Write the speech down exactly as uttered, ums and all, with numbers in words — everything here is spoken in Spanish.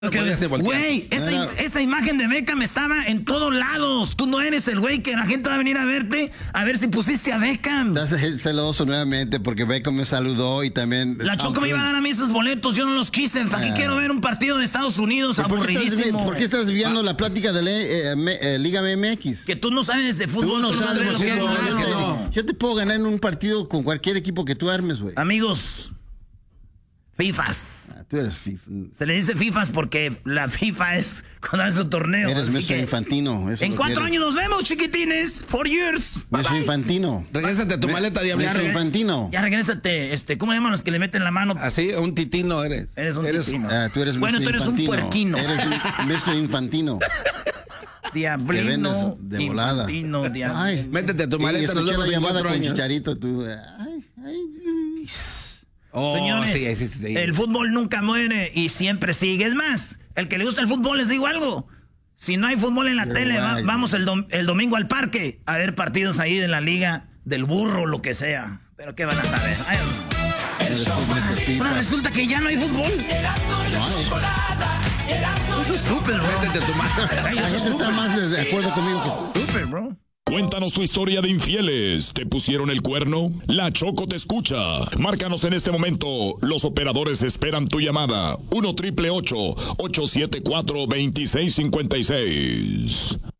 Güey, esa, no, no. esa imagen de Beckham estaba en todos lados. Tú no eres el güey que la gente va a venir a verte a ver si pusiste a Beckham. Estás celoso nuevamente porque Beckham me saludó y también... La Choco aunque... me iba a dar a mí esos boletos, yo no los quise. ¿Para qué ah. quiero ver un partido de Estados Unidos aburridísimo? ¿Por qué estás viendo ah. la plática de la, eh, eh, Liga M X? Que tú no sabes de fútbol. Tú no tú sabes no de fútbol. No, es que no. Yo te puedo ganar en un partido con cualquier equipo que tú armes, güey. Amigos... FIFAs. Ah, tú eres FIFA. Se le dice FIFAs porque la FIFA es cuando hace su torneo. Eres mister Infantino. En cuatro años nos vemos, chiquitines. Four years. mister Infantino. Regrésate a tu maleta, diablo. mister Infantino. Ya regrésate. Este, ¿cómo llaman los que le meten la mano? Así, un titino eres. Eres un eres, titino. Ah, tú eres bueno, mister tú eres Infantino. un puerquino. Eres un mister Infantino. Diablino. De volada. Infantino, diablino. Ay, métete a tu maleta. Escuché la llamada con Chicharito. Tú. Ay, ay. Oh, Señores, sí, sí, sí. El fútbol nunca muere y siempre sigue. Es más, el que le gusta el fútbol, les digo algo. Si no hay fútbol en la Pero tele, va, vamos el, dom el domingo al parque a ver partidos ahí de la liga del burro, lo que sea. Pero ¿qué van a saber? Ay, bueno, resulta que ya no hay fútbol. Eso es estúpido, bro. Métete a tu madre. La gente está más de acuerdo conmigo que estúpido, bro. Cuéntanos tu historia de infieles. ¿Te pusieron el cuerno? La Choco te escucha. Márcanos en este momento. Los operadores esperan tu llamada. uno triple ocho, ocho siete cuatro, dos seis cinco seis.